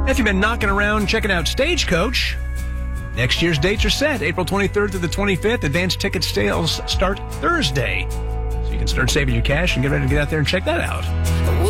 If you've been knocking around checking out Stagecoach, next year's dates are set. April 23rd to the 25th. Advanced ticket sales start Thursday. So you can start saving your cash and get ready to get out there and check that out.